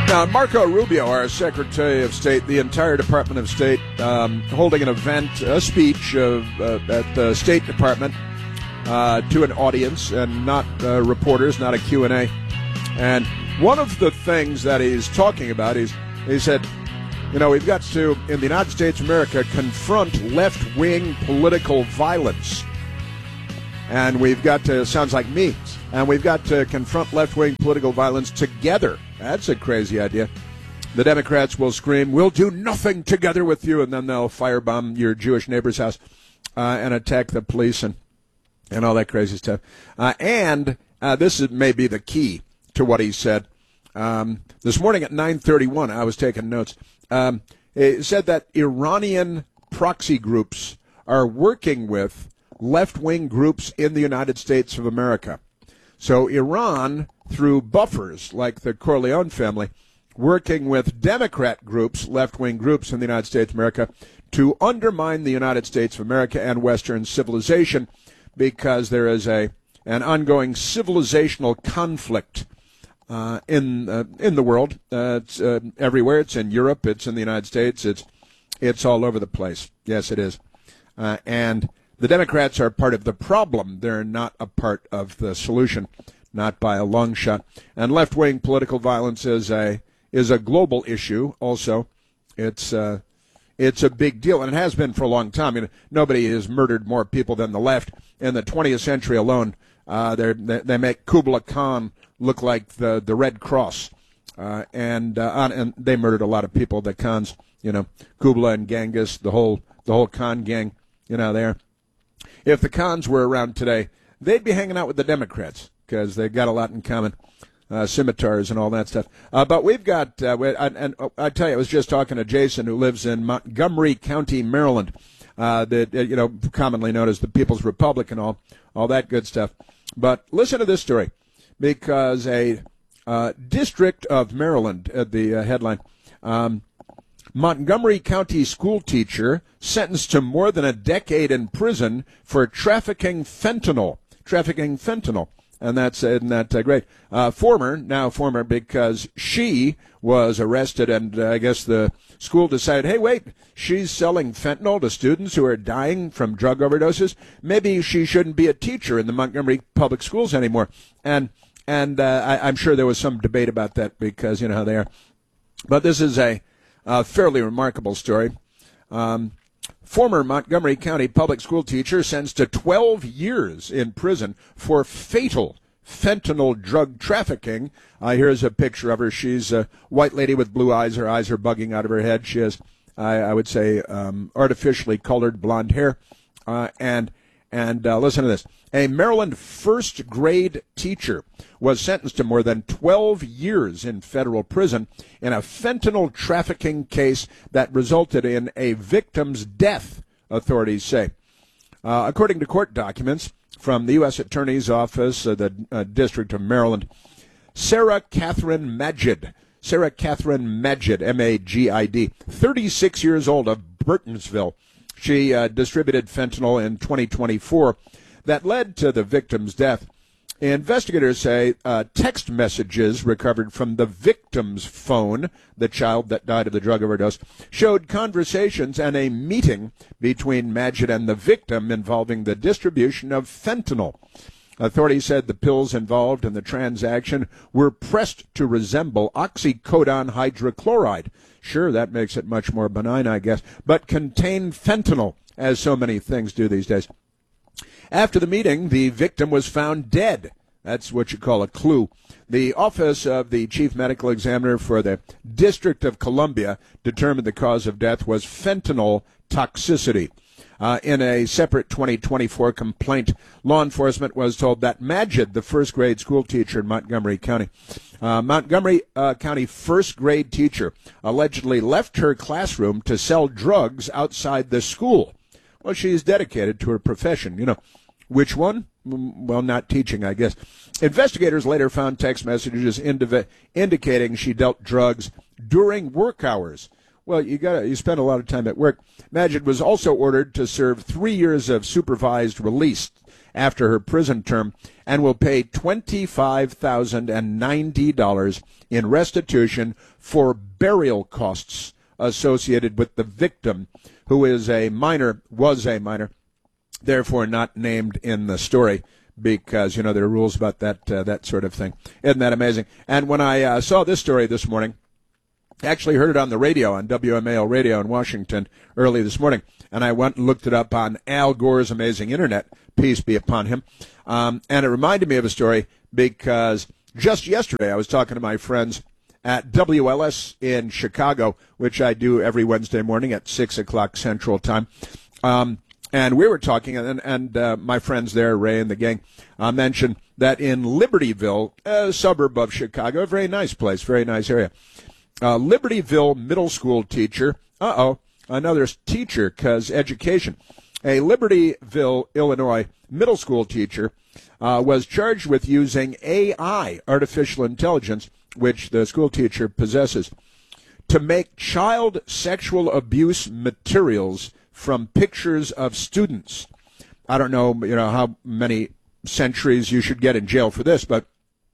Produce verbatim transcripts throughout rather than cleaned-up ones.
Now, Marco Rubio, our Secretary of State, the entire Department of State, um, holding an event, a speech of, uh, at the State Department uh, to an audience and not uh, reporters, not a Q and A. And one of the things that he's talking about is, he said, you know, we've got to, in the United States of America, confront left-wing political violence. And we've got to, sounds like me, and we've got to confront left-wing political violence together. That's a crazy idea. The Democrats will scream, we'll do nothing together with you, and then they'll firebomb your Jewish neighbor's house uh, and attack the police and, and all that crazy stuff. Uh, and uh, this is, may be the key to what he said. Um, this morning at nine thirty-one, I was taking notes. Um, it said that Iranian proxy groups are working with left-wing groups in the United States of America. So Iran, through buffers like the Corleone family, working with Democrat groups, left-wing groups in the United States of America, to undermine the United States of America and Western civilization, because there is a an ongoing civilizational conflict uh, in uh, in the world. Uh, it's uh, everywhere. It's in Europe. It's in the United States. It's it's all over the place. Yes, it is. Uh, and the Democrats are part of the problem. They're not a part of the solution, not by a long shot. And left-wing political violence is a is a global issue. Also, it's uh, it's a big deal, and it has been for a long time. I mean, nobody has murdered more people than the left. In the twentieth century alone, uh, they they make Kubla Khan look like the the Red Cross, uh, and uh, on, and they murdered a lot of people. The Khans, you know, Kubla and Genghis, the whole the whole Khan gang, you know, there. If the Khans were around today, they'd be hanging out with the Democrats because they've got a lot in common, uh, scimitars and all that stuff. Uh, but we've got, uh, we, and, and I tell you, I was just talking to Jason, who lives in Montgomery County, Maryland, uh, that uh, you know, commonly known as the People's Republic and all, all that good stuff. But listen to this story, because a uh, district of Maryland, at the uh, headline. Um, Montgomery County school teacher sentenced to more than a decade in prison for trafficking fentanyl. Trafficking fentanyl. And that's isn't that uh, great. Uh, former, now former, because she was arrested, and uh, I guess the school decided, hey, wait, she's selling fentanyl to students who are dying from drug overdoses. Maybe she shouldn't be a teacher in the Montgomery public schools anymore. And and uh, I, I'm sure there was some debate about that, because you know how they are. But this is a A fairly remarkable story. Um, former Montgomery County public school teacher sentenced to twelve years in prison for fatal fentanyl drug trafficking. Uh, here's a picture of her. She's a white lady with blue eyes. Her eyes are bugging out of her head. She has, I, I would say, um, artificially colored blonde hair. Uh, and and uh, listen to this. A Maryland first grade teacher was sentenced to more than twelve years in federal prison in a fentanyl trafficking case that resulted in a victim's death, authorities say. Uh, according to court documents from the U S Attorney's Office of the uh, District of Maryland, Sarah Catherine Magid, Sarah Catherine Magid, M A G I D, thirty-six years old, of Burtonsville. She uh, distributed fentanyl in twenty twenty-four that led to the victim's death. Investigators say uh, text messages recovered from the victim's phone, the child that died of the drug overdose, showed conversations and a meeting between Magid and the victim involving the distribution of fentanyl. Authorities said the pills involved in the transaction were pressed to resemble oxycodone hydrochloride. Sure, that makes it much more benign, I guess, but contain fentanyl, as so many things do these days. After the meeting, the victim was found dead. That's what you call a clue. The Office of the Chief Medical Examiner for the District of Columbia determined the cause of death was fentanyl toxicity. Uh, in a separate twenty twenty-four complaint, law enforcement was told that Magid, the first-grade school teacher in Montgomery County, uh, Montgomery uh, County first-grade teacher, allegedly left her classroom to sell drugs outside the school. Well, she's dedicated to her profession. You know, which one? Well, not teaching, I guess. Investigators later found text messages indiv- indicating she dealt drugs during work hours. Well, you got you spend a lot of time at work. Magid was also ordered to serve three years of supervised release after her prison term and will pay twenty-five thousand ninety dollars in restitution for burial costs associated with the victim, who is a minor, was a minor, therefore not named in the story, because, you know, there are rules about that uh, that sort of thing. Isn't that amazing? And when I uh, saw this story this morning, I actually heard it on the radio, on W M A L radio in Washington early this morning, and I went and looked it up on Al Gore's amazing internet, peace be upon him, um, and it reminded me of a story because just yesterday I was talking to my friends at W L S in Chicago, which I do every Wednesday morning at six o'clock Central Time. Um, and we were talking, and, and uh, my friends there, Ray and the gang, uh, mentioned that in Libertyville, a suburb of Chicago, a very nice place, very nice area, uh, Libertyville middle school teacher, uh-oh, another teacher, because education, a Libertyville, Illinois middle school teacher uh, was charged with using A I, artificial intelligence, which the school teacher possesses, to make child sexual abuse materials from pictures of students. I don't know, you know, how many centuries you should get in jail for this, but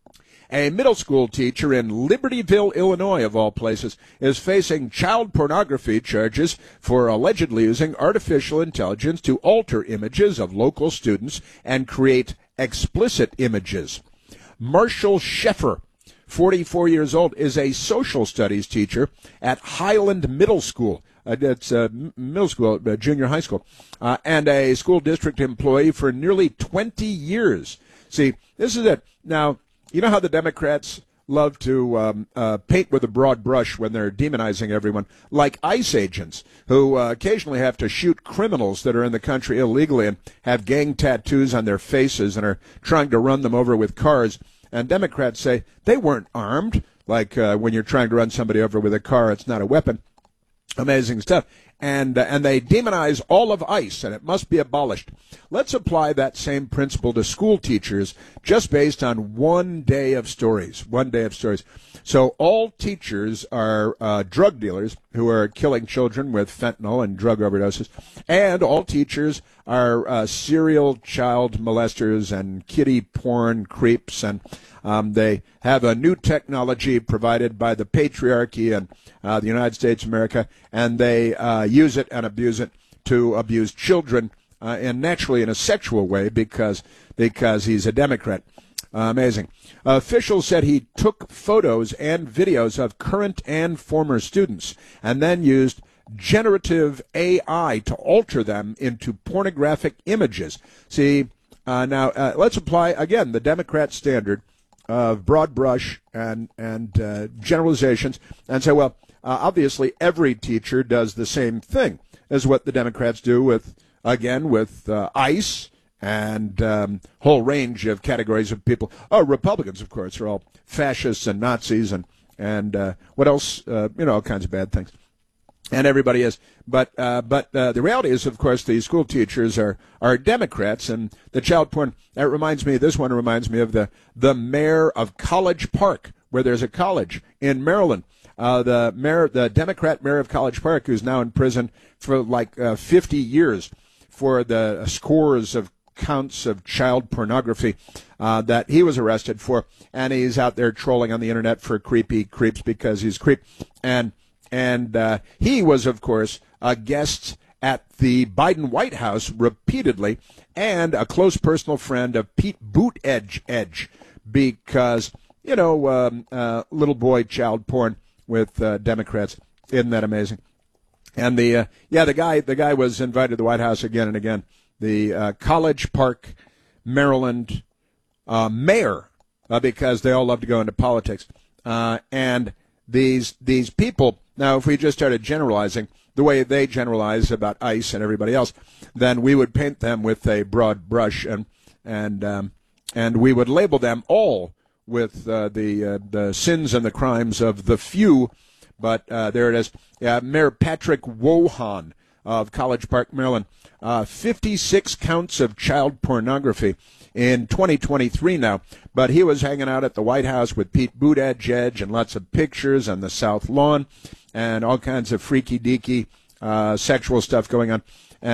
a middle school teacher in Libertyville, Illinois, of all places, is facing child pornography charges for allegedly using artificial intelligence to alter images of local students and create explicit images. Marshall Sheffer, forty-four years old, is a social studies teacher at Highland Middle School. Uh, it's uh, middle school, uh, junior high school, uh, and a school district employee for nearly twenty years. See, this is it. Now, you know how the Democrats love to um, uh, paint with a broad brush when they're demonizing everyone, like ICE agents who uh, occasionally have to shoot criminals that are in the country illegally and have gang tattoos on their faces and are trying to run them over with cars. And Democrats say they weren't armed, like uh, when you're trying to run somebody over with a car, it's not a weapon. Amazing stuff. And, uh, and they demonize all of ICE, and it must be abolished. Let's apply that same principle to school teachers just based on one day of stories, one day of stories. So all teachers are uh, drug dealers who are killing children with fentanyl and drug overdoses, and all teachers are uh, serial child molesters and kiddie porn creeps, and um, they have a new technology provided by the patriarchy and uh, the United States of America, and they uh, use it and abuse it to abuse children, uh, and naturally in a sexual way because because he's a Democrat. Uh, amazing. Uh, officials said he took photos and videos of current and former students and then used generative A I to alter them into pornographic images. See, uh, now uh, let's apply, again, the Democrat standard of broad brush and, and uh, generalizations and say, well, uh, obviously every teacher does the same thing as what the Democrats do with, again, with uh, ICE and um, whole range of categories of people. Oh, Republicans, of course, are all fascists and Nazis and, and uh, what else? Uh, you know, all kinds of bad things. And everybody is. But uh, but uh, the reality is, of course, the school teachers are, are Democrats, and the child porn, that reminds me, this one reminds me of the, the mayor of College Park, where there's a college in Maryland. Uh, the mayor, the Democrat mayor of College Park, who's now in prison for like uh, fifty years for the scores of counts of child pornography uh, that he was arrested for, and he's out there trolling on the internet for creepy creeps because he's creep. And and uh, he was, of course, a guest at the Biden White House repeatedly, and a close personal friend of Pete Buttigieg, Edge, because you know, um, uh, little boy child porn with uh, Democrats. Isn't that amazing? And the uh, yeah, the guy the guy was invited to the White House again and again. The uh, College Park, Maryland uh, mayor, uh, because they all love to go into politics. Uh, and these these people, now if we just started generalizing the way they generalize about ICE and everybody else, then we would paint them with a broad brush, and and um, and we would label them all with uh, the uh, the sins and the crimes of the few. But uh, there it is. Yeah, Mayor Patrick Wohan of College Park, Maryland. Uh, fifty-six counts of child pornography in twenty twenty-three now. But he was hanging out at the White House with Pete Buttigieg and lots of pictures on the South Lawn and all kinds of freaky-deaky uh, sexual stuff going on. And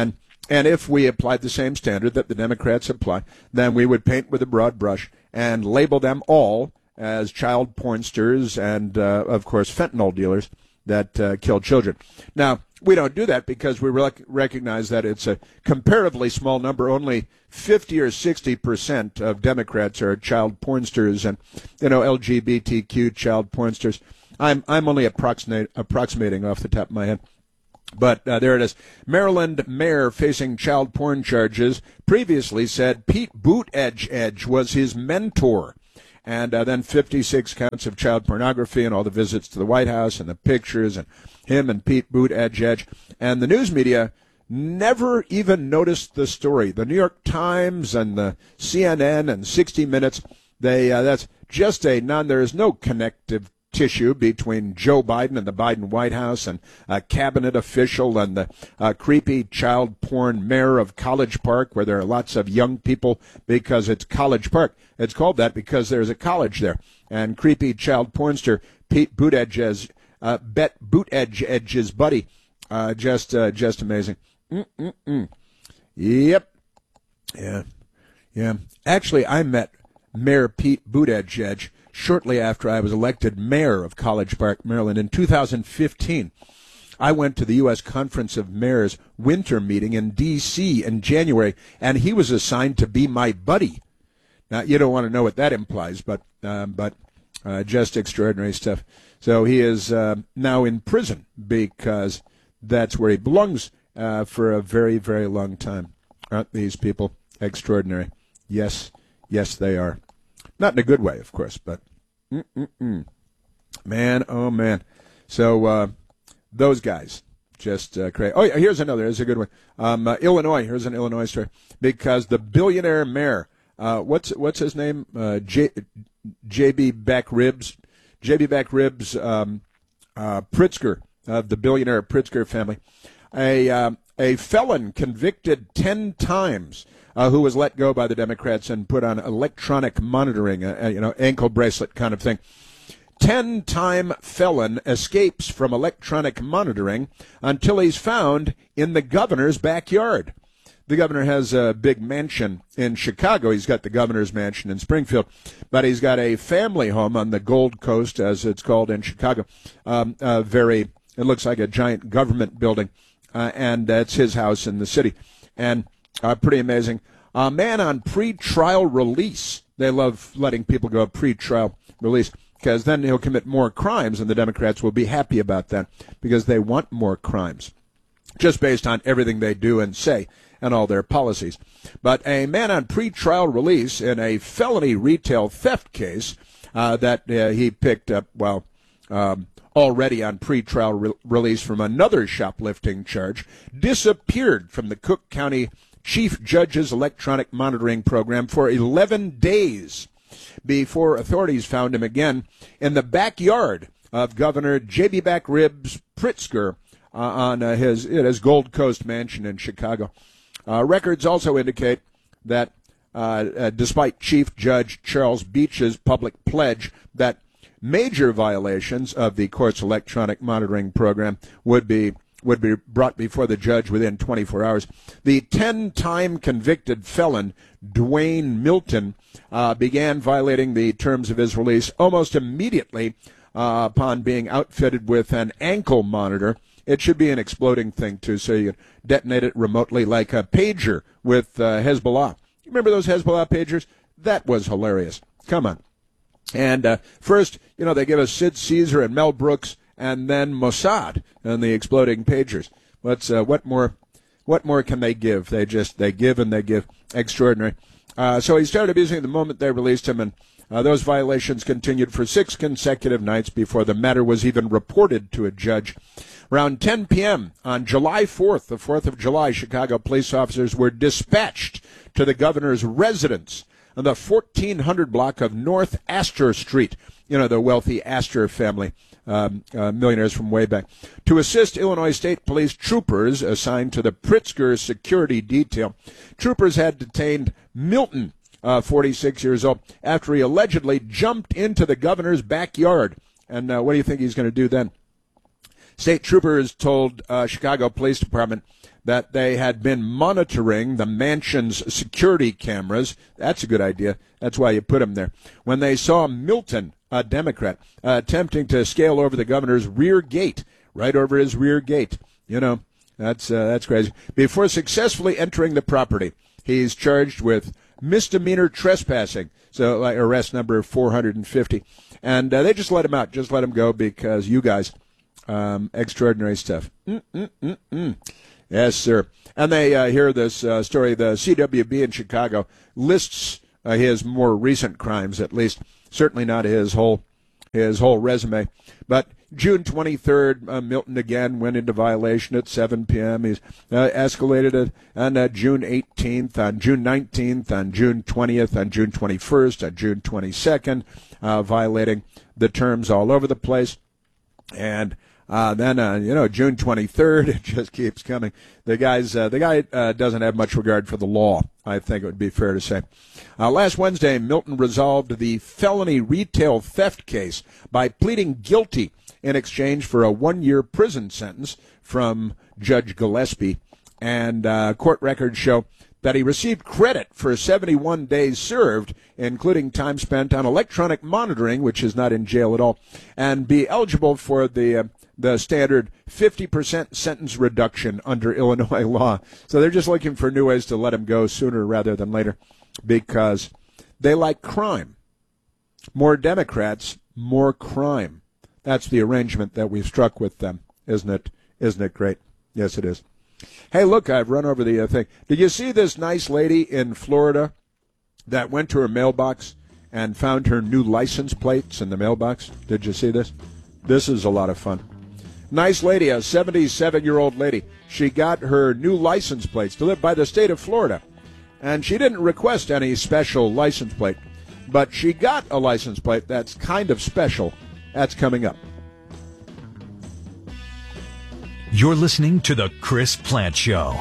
And if we applied the same standard that the Democrats apply, then we would paint with a broad brush and label them all as child pornsters and, uh, of course, fentanyl dealers that uh, kill children. Now, we don't do that because we rec- recognize that it's a comparatively small number. Only fifty or sixty percent of Democrats are child pornsters and, you know, L G B T Q child pornsters. I'm I'm only approximate, approximating off the top of my head. But uh, there it is. Maryland mayor facing child porn charges previously said Pete Buttigieg was his mentor. And uh, then fifty-six counts of child pornography and all the visits to the White House and the pictures and him and Pete Buttigieg. And the news media never even noticed the story. The New York Times and the C N N and sixty minutes, they uh, that's just a non, there is no connective tissue between Joe Biden and the Biden White House and a cabinet official and the uh, creepy child porn mayor of College Park, where there are lots of young people because it's College Park. It's called that because there's a college there. And creepy child pornster Pete Buttigieg, uh, Bet Buttigieg's buddy, uh, just uh, just amazing. Mm-mm-mm. Yep. Yeah. Yeah. Actually, I met Mayor Pete Buttigieg shortly after I was elected mayor of College Park, Maryland, in two thousand fifteen. I went to the U S Conference of Mayors winter meeting in D C in January, and he was assigned to be my buddy. Now, you don't want to know what that implies, but um, but uh, just extraordinary stuff. So he is uh, now in prison because that's where he belongs uh, for a very, very long time. Aren't these people extraordinary? Yes, yes, they are. Not in a good way, of course, but mm-mm-mm. Man, oh, man. So uh, those guys just uh, crazy. Oh, yeah, here's another. Here's a good one. Um, uh, Illinois. Here's an Illinois story. Because the billionaire mayor, uh, what's what's his name? Uh, J, J.B. Back Ribs. J B. Back Ribs um, uh, Pritzker, of the billionaire Pritzker family. A, uh, a felon convicted ten times Uh, who was let go by the Democrats and put on electronic monitoring, uh, you know, ankle bracelet kind of thing. Ten-time felon escapes from electronic monitoring until he's found in the governor's backyard. The governor has a big mansion in Chicago. He's got the governor's mansion in Springfield, but he's got a family home on the Gold Coast, as it's called in Chicago. Um, uh, very, it looks like a giant government building, uh, and that's his house in the city. And Uh, pretty amazing. A man on pre-trial release. They love letting people go pre-trial release because then he'll commit more crimes, and the Democrats will be happy about that because they want more crimes just based on everything they do and say and all their policies. But a man on pre-trial release in a felony retail theft case uh, that uh, he picked up, well, um, already on pre-trial re- release from another shoplifting charge, disappeared from the Cook County Chief Judge's electronic monitoring program for eleven days before authorities found him again in the backyard of Governor J B. Back Ribs Pritzker uh, on uh, his, his Gold Coast mansion in Chicago. Uh, records also indicate that uh, uh, despite Chief Judge Charles Beach's public pledge that major violations of the court's electronic monitoring program would be would be brought before the judge within twenty-four hours. The ten-time convicted felon, Dwayne Milton, uh, began violating the terms of his release almost immediately uh, upon being outfitted with an ankle monitor. It should be an exploding thing, too, so you can detonate it remotely like a pager with uh, Hezbollah. You remember those Hezbollah pagers? That was hilarious. Come on. And uh, first, you know, they give us Sid Caesar and Mel Brooks, and then Mossad and the exploding pagers. What's uh, what more? What more can they give? They just they give and they give. Extraordinary. Uh, so he started abusing it the moment they released him, and uh, those violations continued for six consecutive nights before the matter was even reported to a judge. Around ten p.m. on July fourth, the fourth of July, Chicago police officers were dispatched to the governor's residence on the fourteen hundred block of North Astor Street. You know, the wealthy Astor family. Um, uh, millionaires from way back, to assist Illinois State Police troopers assigned to the Pritzker security detail. Troopers had detained Milton, uh, forty-six years old, after he allegedly jumped into the governor's backyard. And uh, what do you think he's going to do then? State troopers told uh, Chicago Police Department that they had been monitoring the mansion's security cameras. That's a good idea. That's why you put them there. When they saw Milton, a Democrat, uh, attempting to scale over the governor's rear gate, right over his rear gate. You know, that's uh, that's crazy. Before successfully entering the property, he's charged with misdemeanor trespassing. So like arrest number four hundred fifty. And uh, they just let him out, just let him go because you guys, um, extraordinary stuff. Mm-mm-mm-mm. Yes, sir. And they uh, hear this uh, story. The C W B in Chicago lists uh, his more recent crimes, at least. Certainly not his whole his whole resume. But June twenty-third, uh, Milton again went into violation at seven p.m. He's uh, escalated it on uh, June eighteenth, on June nineteenth, on June twentieth, on June twenty-first, on June twenty-second, uh, violating the terms all over the place. And uh, then, uh, you know, June twenty-third, it just keeps coming. The guy's uh, the guy uh, doesn't have much regard for the law, I think it would be fair to say. Uh, last Wednesday, Milton resolved the felony retail theft case by pleading guilty in exchange for a one-year prison sentence from Judge Gillespie. And uh, court records show that he received credit for seventy-one days served, including time spent on electronic monitoring, which is not in jail at all, and be eligible for the uh, the standard fifty percent sentence reduction under Illinois law. So they're just looking for new ways to let him go sooner rather than later because they like crime. More Democrats, more crime. That's the arrangement that we've struck with them, isn't it? Isn't it great? Yes, it is. Hey, look, I've run over the uh, thing. Did you see this nice lady in Florida that went to her mailbox and found her new license plates in the mailbox? Did you see this? This is a lot of fun. Nice lady, a seventy-seven-year-old lady. She got her new license plates delivered by the state of Florida. And she didn't request any special license plate, but she got a license plate that's kind of special. That's coming up. You're listening to The Chris Plante Show.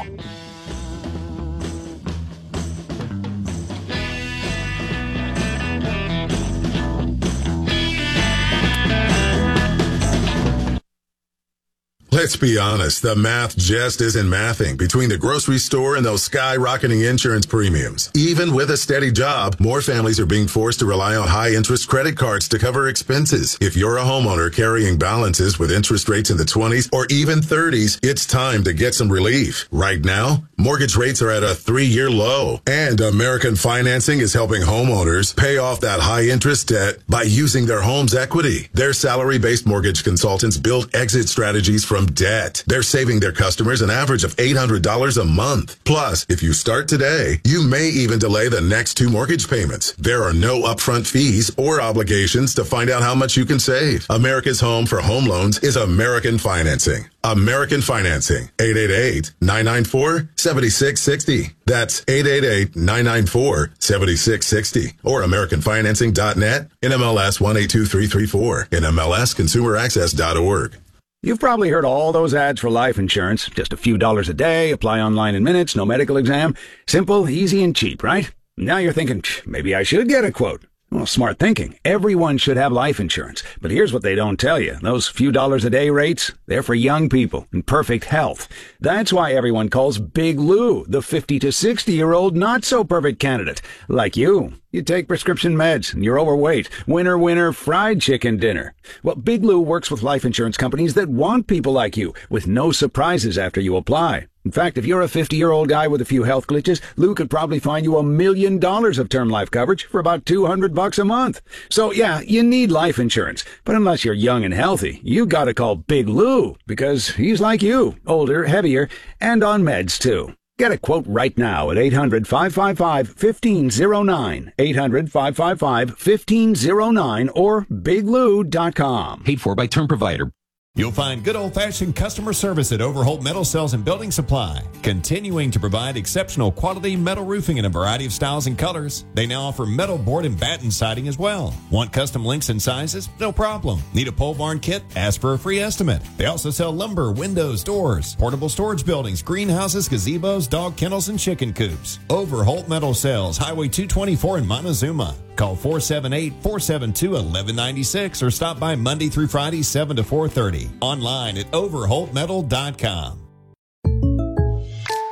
Let's be honest, the math just isn't mathing between the grocery store and those skyrocketing insurance premiums. Even with a steady job, more families are being forced to rely on high-interest credit cards to cover expenses. If you're a homeowner carrying balances with interest rates in the twenties or even thirties, it's time to get some relief. Right now, mortgage rates are at a three-year low, and American Financing is helping homeowners pay off that high-interest debt by using their home's equity. Their salary-based mortgage consultants build exit strategies from debt. They're saving their customers an average of eight hundred dollars a month. Plus, if you start today, you may even delay the next two mortgage payments. There are no upfront fees or obligations to find out how much you can save. America's home for home loans is American Financing. American Financing. eight eight eight, nine nine four, seven six six zero. That's eight eight eight, nine nine four, seven six six zero. Or American Financing dot net, N M L S one eight two three three four, N M L S consumer access dot org. You've probably heard all those ads for life insurance. Just a few dollars a day, apply online in minutes, no medical exam. Simple, easy, and cheap, right? Now you're thinking, maybe I should get a quote. Well, smart thinking. Everyone should have life insurance. But here's what they don't tell you. Those few dollars a day rates, they're for young people in perfect health. That's why everyone calls Big Lou the fifty to sixty-year-old not-so-perfect candidate. Like you. You take prescription meds, and you're overweight. Winner, winner, fried chicken dinner. Well, Big Lou works with life insurance companies that want people like you, with no surprises after you apply. In fact, if you're a fifty-year-old guy with a few health glitches, Lou could probably find you a million dollars of term life coverage for about two hundred bucks a month. So, yeah, you need life insurance. But unless you're young and healthy, you gotta call Big Lou, because he's like you, older, heavier, and on meds, too. Get a quote right now at eight hundred, five five five, one five zero nine, eight hundred, five five five, one five zero nine, or big lou dot com. Paid for by Term Provider. You'll find good old-fashioned customer service at Overholt Metal Sales and Building Supply, continuing to provide exceptional quality metal roofing in a variety of styles and colors. They now offer metal board and batten siding as well. Want custom lengths and sizes? No problem. Need a pole barn kit? Ask for a free estimate. They also sell lumber, windows, doors, portable storage buildings, greenhouses, gazebos, dog kennels, and chicken coops. Overholt Metal Sales, Highway two twenty-four in Montezuma. Call four seven eight, four seven two, one one nine six or stop by Monday through Friday, seven to four thirty. Online at overholt metal dot com.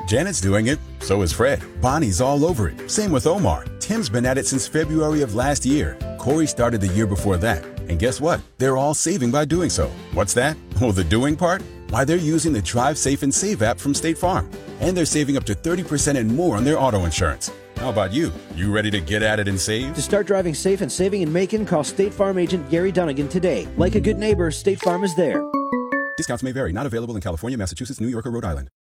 Janet's doing it, so is Fred. Bonnie's all over it, same with Omar. Tim's been at it since February of last year. Corey started the year before that. And guess what? They're all saving by doing so. What's that? Oh, the doing part? Why, they're using the Drive Safe and Save app from State Farm. And they're saving up to thirty percent and more on their auto insurance. How about you? You ready to get at it and save? To start driving safe and saving in Macon, call State Farm agent Gary Dunnigan today. Like a good neighbor, State Farm is there. Discounts may vary. Not available in California, Massachusetts, New York, or Rhode Island.